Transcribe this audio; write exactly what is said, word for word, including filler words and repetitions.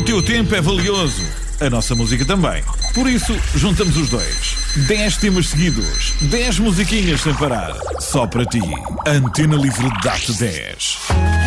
teu tempo é valioso. A nossa música também. Por isso, juntamos os dois. dez temas seguidos. dez musiquinhas sem parar. Só para ti. Antena Livre dá-te dez.